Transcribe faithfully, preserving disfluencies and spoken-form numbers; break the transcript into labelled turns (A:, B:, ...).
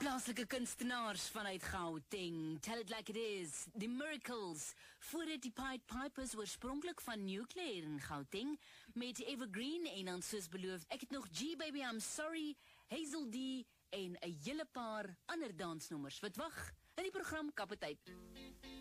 A: Plaaslike kunstenaars vanuit Gauteng, tell it like it is, the Miracles, voordat die Pied Pipers oorspronklik van New Clare in Gauteng, met Evergreen en dan soos beloof, ek het nog G Baby I'm Sorry, Hazel D en 'n hele paar ander dansnommers wat wag in die program Kappetyp.